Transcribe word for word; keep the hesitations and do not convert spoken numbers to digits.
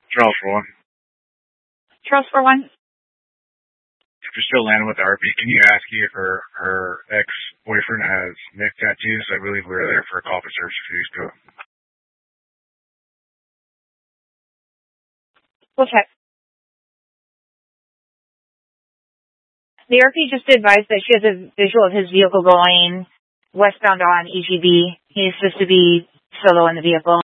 Charles for one. Charles for one. If you're still landing with the R P, can you ask you if her, her ex-boyfriend has neck tattoos? I believe we were there for a call for service a few weeks ago. We'll check. The R P just advised that she has a visual of his vehicle going westbound on E G B. He's supposed to be solo in the vehicle.